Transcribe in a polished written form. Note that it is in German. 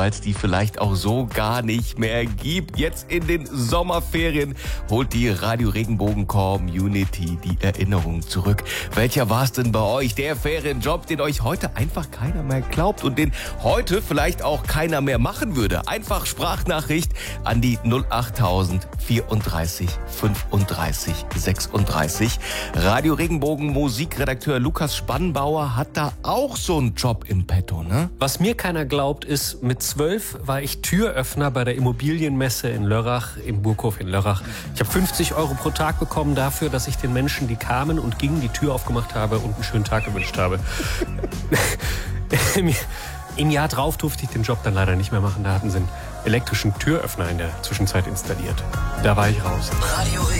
weil es die vielleicht auch so gar nicht mehr gibt. Jetzt in den Sommerferien holt die Radio Regenbogen Community die Erinnerung zurück. Welcher war es denn bei euch? Der Ferienjob, den euch heute einfach keiner mehr glaubt und den heute vielleicht auch keiner mehr machen würde. Einfach Sprachnachricht an die 08000 34 35 36. Radio Regenbogen Musikredakteur Lukas Spannbauer hat da auch so einen Job im Petto, ne? Was mir keiner glaubt, ist, mit 12 war ich Türöffner bei der Immobilienmesse in Lörrach, im Burghof in Lörrach. Ich habe 50 € pro Tag bekommen dafür, dass ich den Menschen, die kamen und gingen, die Tür aufgemacht habe und einen schönen Tag gewünscht habe. Im Jahr drauf durfte ich den Job dann leider nicht mehr machen. Da hatten sie einen elektrischen Türöffner in der Zwischenzeit installiert. Da war ich raus. Radio